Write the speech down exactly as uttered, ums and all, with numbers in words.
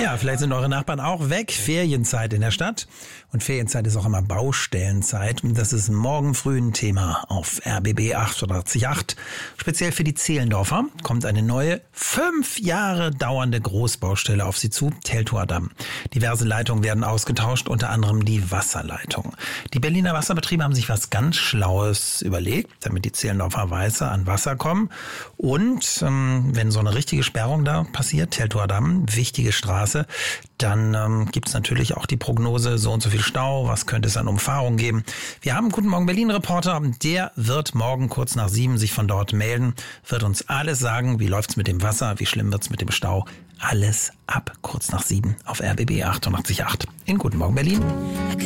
Ja, vielleicht sind eure Nachbarn auch weg. Ferienzeit in der Stadt. Und Ferienzeit ist auch immer Baustellenzeit. Und das ist morgen früh ein Thema auf R B B achtundachtzig Komma acht. Speziell für die Zehlendorfer kommt eine neue, fünf Jahre dauernde Großbaustelle auf sie zu, Teltower Damm. Diverse Leitungen werden ausgetauscht, unter anderem die Wasserleitung. Die Berliner Wasserbetriebe haben sich was ganz Schlaues überlegt, damit die Zehlendorfer Weiße an Wasser kommen. Und ähm, wenn so eine richtige Sperrung da passiert, Teltower Damm, wichtige Straße, dann ähm, gibt es natürlich auch die Prognose, so und so viel Stau, was könnte es an Umfahrung geben. Wir haben einen Guten Morgen Berlin-Reporter, der wird morgen kurz nach sieben sich von dort melden, wird uns alles sagen, wie läuft's mit dem Wasser, wie schlimm wird's mit dem Stau. Alles ab kurz nach sieben auf R B B achtundachtzig Komma acht in Guten Morgen Berlin.